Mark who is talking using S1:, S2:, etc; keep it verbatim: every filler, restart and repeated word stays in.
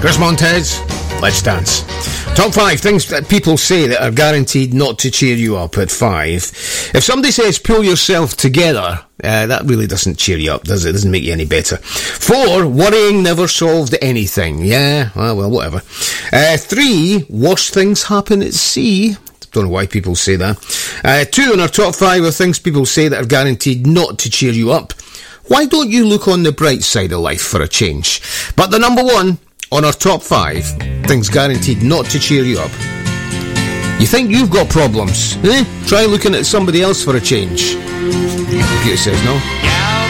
S1: Chris Montez, Let's Dance. Top five things that people say that are guaranteed not to cheer you up at five. If somebody says pull yourself together, uh, that really doesn't cheer you up, does it? It doesn't make you any better. Four, worrying never solved anything. Yeah, well, well whatever. Uh, three, worse things happen at sea. Don't know why people say that. Uh, two in our top five are things people say that are guaranteed not to cheer you up. Why don't you look on the bright side of life for a change? But the number one on our top five, things guaranteed not to cheer you up. You think you've got problems? Eh? Try looking at somebody else for a change. Computer says no.